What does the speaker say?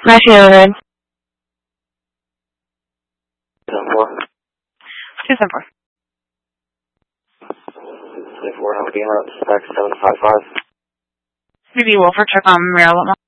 Nice neighborhood. 274. 24, have a game out, spec 755. BB Wolford, check on Maryland.